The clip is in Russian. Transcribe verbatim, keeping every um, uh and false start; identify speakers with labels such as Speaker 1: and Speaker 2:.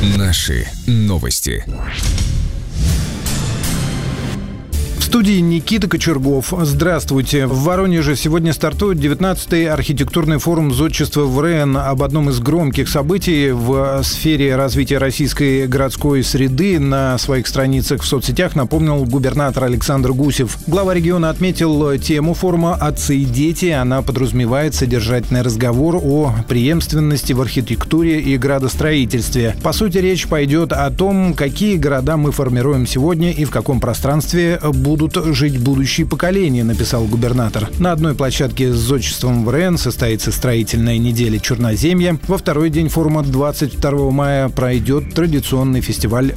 Speaker 1: Наши новости.
Speaker 2: В студии Никита Кочергов. Здравствуйте. В Воронеже сегодня стартует девятнадцатый архитектурный форум зодчества в РЭН. Об одном из громких событий в сфере развития российской городской среды на своих страницах в соцсетях напомнил губернатор Александр Гусев. Глава региона отметил тему форума «Отцы и дети». Она подразумевает содержательный разговор о преемственности в архитектуре и градостроительстве. По сути, речь пойдет о том, какие города мы формируем сегодня и в каком пространстве будут жить будущие поколения, написал губернатор. На одной площадке с зодчеством в РЭН состоится строительная неделя Черноземья. Во второй день форума двадцать второго мая пройдет традиционный фестиваль